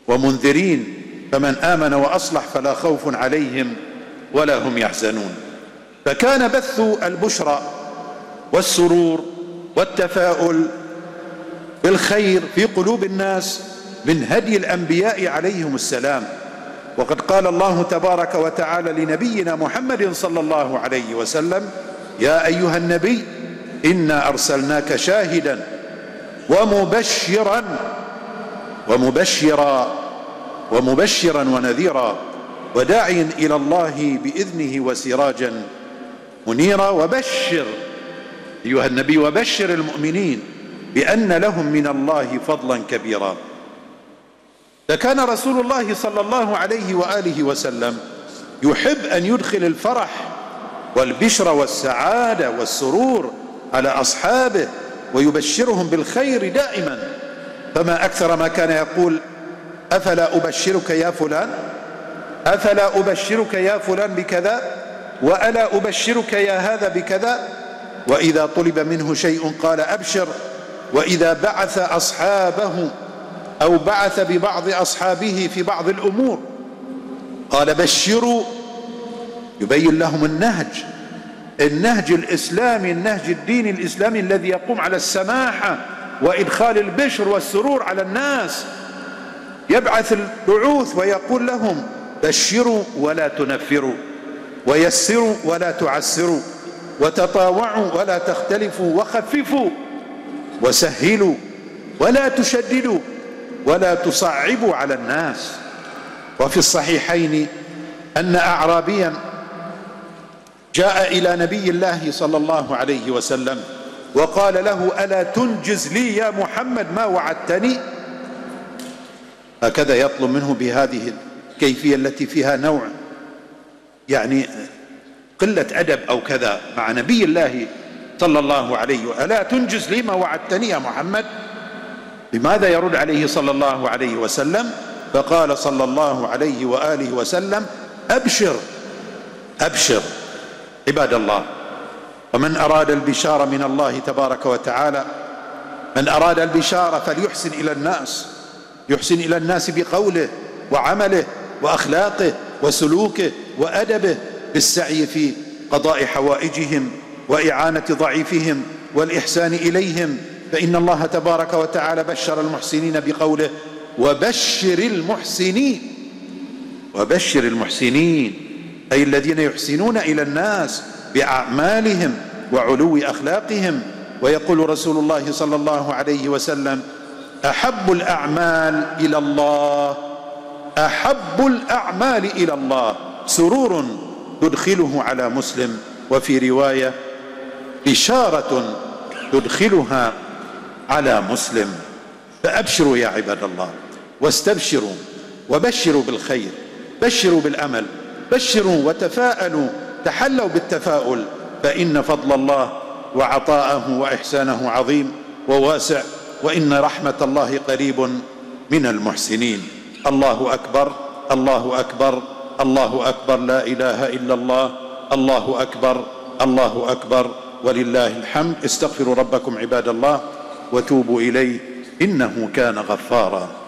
ومنذرين، فمن آمن وأصلح فلا خوف عليهم ولا هم يحزنون. فكان بث البشرى والسرور والتفاؤل بالخير في قلوب الناس من هدي الأنبياء عليهم السلام. وقد قال الله تبارك وتعالى لنبينا محمد صلى الله عليه وسلم: يا أيها النبي إنا أرسلناك شاهدا ومبشرا ونذيرا وداعيا إلى الله بإذنه وسراجا منيرا. وبشر أيها النبي، وبشر المؤمنين بأن لهم من الله فضلا كبيرا. فكان رسول الله صلى الله عليه وآله وسلم يحب أن يدخل الفرح والبشر والسعادة والسرور على أصحابه ويبشرهم بالخير دائما. فما أكثر ما كان يقول: أفلا أبشرك يا فلان، أفلا أبشرك يا فلان بكذا، وألا أبشرك يا هذا بكذا. وإذا طلب منه شيء قال: أبشر. وإذا بعث أصحابه أو بعث ببعض أصحابه في بعض الأمور قال: بشروا، يبين لهم النهج الإسلامي، النهج الديني الإسلامي الذي يقوم على السماحة وإدخال البشر والسرور على الناس. يبعث البعوث ويقول لهم: بشروا ولا تنفروا، ويسروا ولا تعسروا، وتطاوعوا ولا تختلفوا، وخففوا وسهلوا ولا تشددوا ولا تصعبوا على الناس. وفي الصحيحين أن أعرابيا جاء إلى نبي الله صلى الله عليه وسلم وقال له: ألا تنجز لي يا محمد ما وعدتني؟ هكذا يطلب منه بهذه الكيفية التي فيها نوع يعني قلة أدب أو كذا مع نبي الله صلى الله عليه وسلم: ألا تنجز لي ما وعدتني يا محمد؟ بماذا يرد عليه صلى الله عليه وسلم؟ فقال صلى الله عليه وآله وسلم: أبشر أبشر. عباد الله، ومن أراد البشارة من الله تبارك وتعالى، من أراد البشارة فليحسن إلى الناس، يحسن إلى الناس بقوله وعمله وأخلاقه وسلوكه وأدبه، بالسعي في قضاء حوائجهم وإعانة ضعيفهم والإحسان إليهم. فإن الله تبارك وتعالى بشر المحسنين بقوله: وبشر المحسنين. وبشر المحسنين أي الذين يحسنون إلى الناس بأعمالهم وعلو أخلاقهم. ويقول رسول الله صلى الله عليه وسلم: أحب الأعمال إلى الله، أحب الأعمال إلى الله سرور تدخله على مسلم. وفي رواية: بشارة تدخلها على مسلم. فأبشروا يا عباد الله، واستبشروا، وبشروا بالخير، بشروا بالأمل، بشروا وتفاءلوا، تحلوا بالتفاؤل، فإن فضل الله وعطاءه وإحسانه عظيم وواسع، وإن رحمة الله قريب من المحسنين. الله أكبر، الله أكبر، الله أكبر، لا إله إلا الله، الله أكبر، الله أكبر، ولله الحمد. استغفروا ربكم عباد الله وتوبوا إليه إنه كان غفارا.